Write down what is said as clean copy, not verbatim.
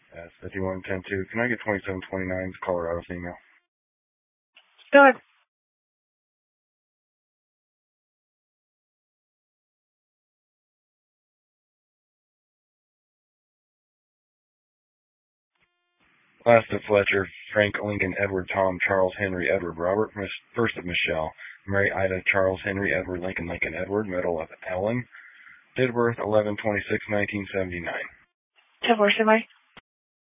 That's 5110-2. Can I get 2729's Colorado female? Go ahead. Last of Fletcher, Frank, Lincoln, Edward, Tom, Charles, Henry, Edward, Robert. First of Michelle, Mary, Ida, Charles, Henry, Edward, Lincoln, Lincoln, Edward. Middle of Ellen. Date of birth 11/26/1979. Divorce, am I?